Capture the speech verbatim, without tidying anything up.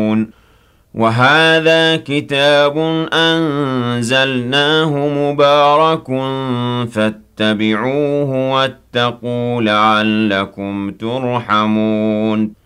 وهذا كتاب أنزلناه مبارك فاتبعوه واتقوا لعلكم ترحمون